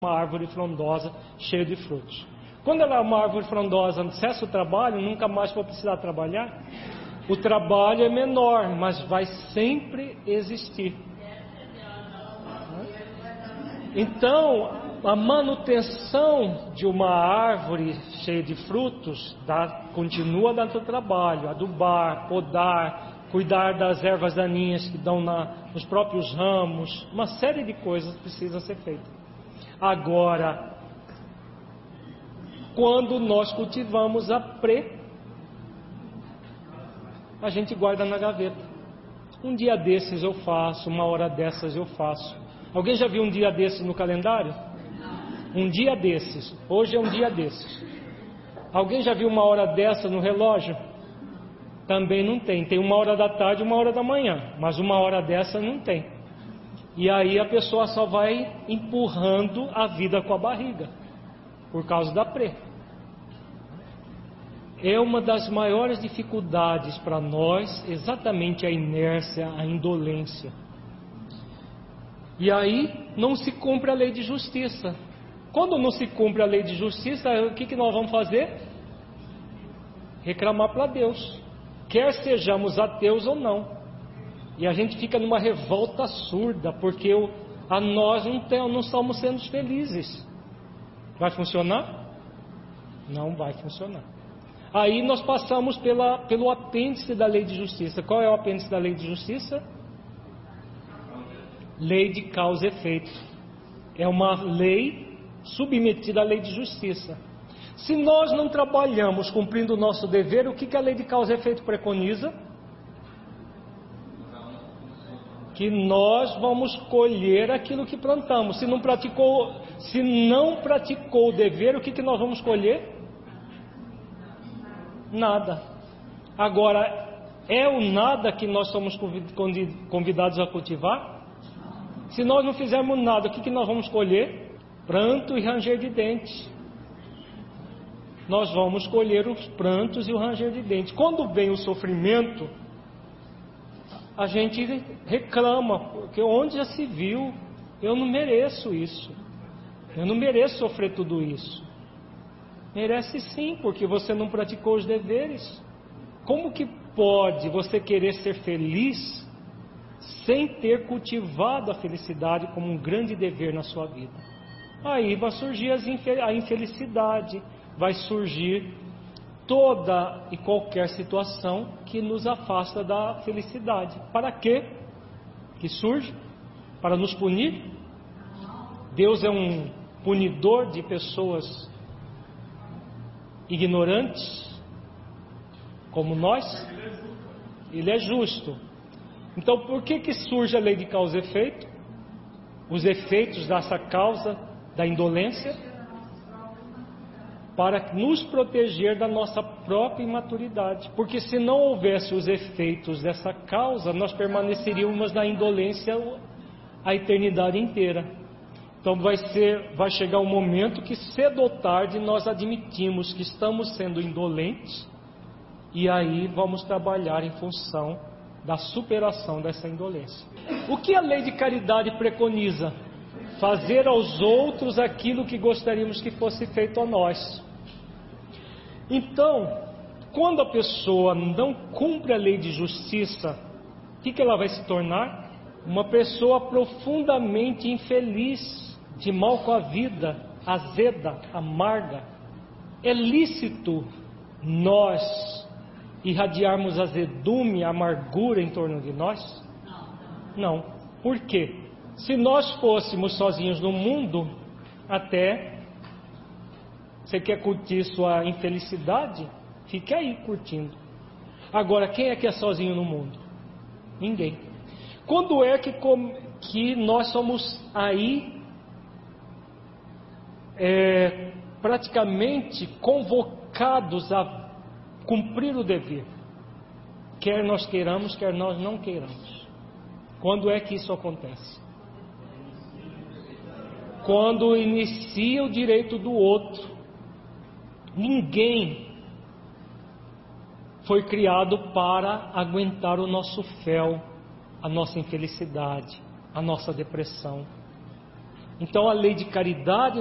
uma árvore frondosa cheia de frutos. Quando ela é uma árvore frondosa, cessa o trabalho, nunca mais vou precisar trabalhar. O trabalho é menor, mas vai sempre existir. Então, a manutenção de uma árvore cheia de frutos continua dando trabalho, adubar, podar, cuidar das ervas daninhas que dão nos próprios ramos, uma série de coisas precisa ser feita. Agora, quando nós cultivamos a a gente guarda na gaveta. Um dia desses eu faço, uma hora dessas eu faço. Alguém já viu um dia desses no calendário? Um dia desses. Hoje é um dia desses. Alguém já viu uma hora dessa no relógio? Também não tem. Tem uma hora da tarde e uma hora da manhã. Mas uma hora dessa não tem. E aí a pessoa só vai empurrando a vida com a barriga. Por causa da É uma das maiores dificuldades para nós, exatamente a inércia, a indolência. E aí não se cumpre a lei de justiça. Quando não se cumpre a lei de justiça, o que nós vamos fazer? Reclamar para Deus, quer sejamos ateus ou não. E a gente fica numa revolta surda, porque nós não estamos sendo felizes. Vai funcionar? Não vai funcionar. Aí nós passamos pelo apêndice da lei de justiça. Qual é o apêndice da lei de justiça? Lei de causa e efeito. É uma lei submetida à lei de justiça. Se nós não trabalhamos cumprindo o nosso dever, o que a lei de causa e efeito preconiza? Que nós vamos colher aquilo que plantamos. Se não praticou o dever, o que nós vamos colher? Nada. Agora, é o nada que nós somos convidados a cultivar? Se nós não fizermos nada, o que nós vamos colher? Pranto e ranger de dentes. Nós vamos colher os prantos e o ranger de dentes. Quando vem o sofrimento, a gente reclama, porque onde já se viu, eu não mereço isso. Eu não mereço sofrer tudo isso. Merece sim, porque você não praticou os deveres. Como que pode você querer ser feliz sem ter cultivado a felicidade como um grande dever na sua vida? Aí vai surgir a infelicidade, vai surgir toda e qualquer situação que nos afasta da felicidade. Para quê que surge? Para nos punir? Deus é um punidor de pessoas ignorantes como nós? Ele é justo. Então por que surge a lei de causa e efeito? Os efeitos dessa causa da indolência? Para nos proteger da nossa própria imaturidade. Porque se não houvesse os efeitos dessa causa, nós permaneceríamos na indolência a eternidade inteira. Então vai chegar um momento que cedo ou tarde nós admitimos que estamos sendo indolentes, e aí vamos trabalhar em função da superação dessa indolência. O que a lei de caridade preconiza? Fazer aos outros aquilo que gostaríamos que fosse feito a nós. Então, quando a pessoa não cumpre a lei de justiça, o que ela vai se tornar? Uma pessoa profundamente infeliz, de mal com a vida, azeda, amarga. É lícito nós irradiarmos azedume, amargura em torno de nós? Não. Por quê? Se nós fôssemos sozinhos no mundo, até você quer curtir sua infelicidade? Fique aí curtindo. Agora, quem é que é sozinho no mundo? Ninguém. Quando é que nós somos aí praticamente convocados a cumprir o dever? Quer nós queiramos, quer nós não queiramos. Quando é que isso acontece? Quando inicia o direito do outro. Ninguém foi criado para aguentar o nosso fel, a nossa infelicidade, a nossa depressão. Então a lei de caridade